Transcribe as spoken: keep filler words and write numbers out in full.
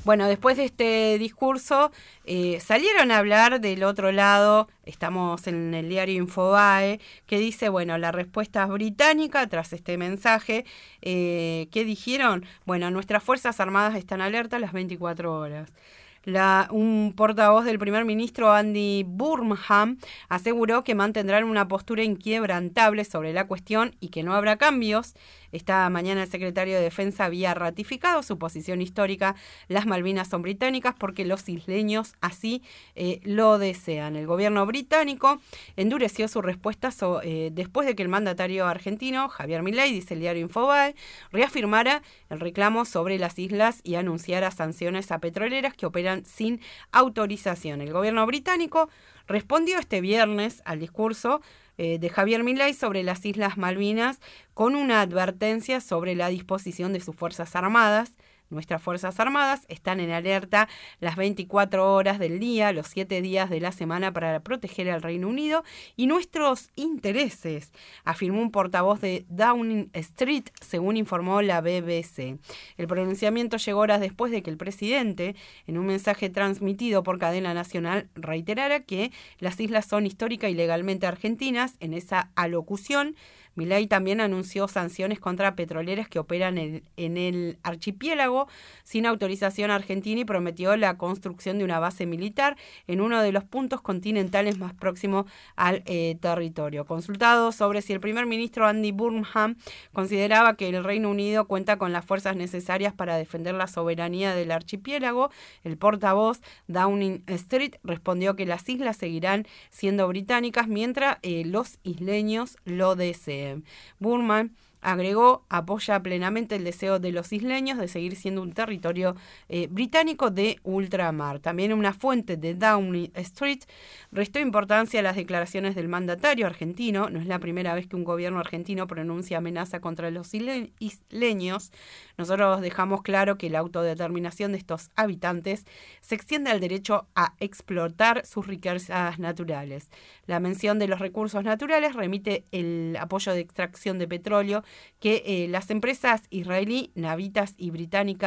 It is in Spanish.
Bueno, después de este discurso eh, salieron a hablar del otro lado, estamos en el diario Infobae, que dice, bueno, la respuesta británica tras este mensaje, eh, ¿qué dijeron? Bueno, nuestras Fuerzas Armadas están alertas las veinticuatro horas. La, un portavoz del primer ministro, Andy Burnham, aseguró que mantendrán una postura inquebrantable sobre la cuestión y que no habrá cambios. Esta mañana el secretario de Defensa había ratificado su posición histórica. Las Malvinas son británicas porque los isleños así eh, lo desean. El gobierno británico endureció su respuesta so, eh, después de que el mandatario argentino, Javier Milei, dice el diario Infobae, reafirmara el reclamo sobre las islas y anunciara sanciones a petroleras que operan sin autorización. El gobierno británico respondió este viernes al discurso eh, de Javier Milei sobre las Islas Malvinas con una advertencia sobre la disposición de sus Fuerzas Armadas. Nuestras Fuerzas Armadas están en alerta las veinticuatro horas del día, los siete días de la semana para proteger al Reino Unido y nuestros intereses, afirmó un portavoz de Downing Street, según informó la B B C. El pronunciamiento llegó horas después de que el presidente, en un mensaje transmitido por cadena nacional, reiterara que las islas son histórica y legalmente argentinas. En esa alocución, Milei también anunció sanciones contra petroleras que operan en, en el archipiélago sin autorización argentina y prometió la construcción de una base militar en uno de los puntos continentales más próximos al eh, territorio. Consultado sobre si el primer ministro Andy Burnham consideraba que el Reino Unido cuenta con las fuerzas necesarias para defender la soberanía del archipiélago, el portavoz Downing Street respondió que las islas seguirán siendo británicas mientras eh, los isleños lo deseen. Burman agregó, apoya plenamente el deseo de los isleños de seguir siendo un territorio eh, británico de ultramar. También una fuente de Downing Street restó importancia a las declaraciones del mandatario argentino. No es la primera vez que un gobierno argentino pronuncia amenaza contra los isle- isleños. Nosotros dejamos claro que la autodeterminación de estos habitantes se extiende al derecho a explotar sus riquezas naturales. La mención de los recursos naturales remite el apoyo de extracción de petróleo que eh, las empresas israelí, navitas y británicas